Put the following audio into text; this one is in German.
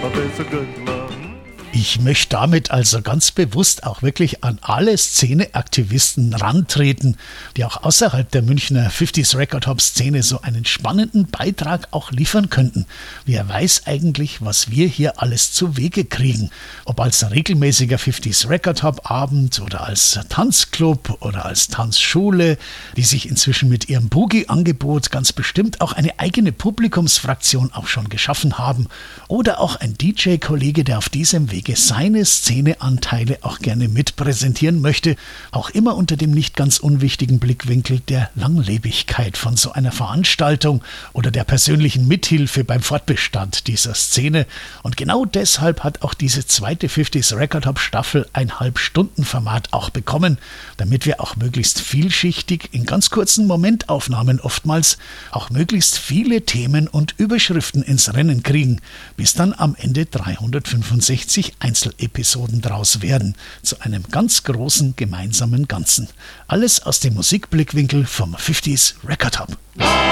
but it's a good love. Ich möchte damit also ganz bewusst auch wirklich an alle Szeneaktivisten rantreten, die auch außerhalb der Münchner 50s Record Hop Szene so einen spannenden Beitrag auch liefern könnten. Wer weiß eigentlich, was wir hier alles zu Wege kriegen? Ob als regelmäßiger 50s Record Hop Abend oder als Tanzclub oder als Tanzschule, die sich inzwischen mit ihrem Boogie-Angebot ganz bestimmt auch eine eigene Publikumsfraktion auch schon geschaffen haben. Oder auch ein DJ-Kollege, der auf diesem Weg seine Szeneanteile auch gerne mitpräsentieren möchte, auch immer unter dem nicht ganz unwichtigen Blickwinkel der Langlebigkeit von so einer Veranstaltung oder der persönlichen Mithilfe beim Fortbestand dieser Szene. Und genau deshalb hat auch diese zweite 50s Record Hop Staffel ein 30-Stunden-Format auch bekommen, damit wir auch möglichst vielschichtig in ganz kurzen Momentaufnahmen oftmals auch möglichst viele Themen und Überschriften ins Rennen kriegen, bis dann am Ende 365 Einzelepisoden draus werden, zu einem ganz großen gemeinsamen Ganzen. Alles aus dem Musikblickwinkel vom 50s Record Hop.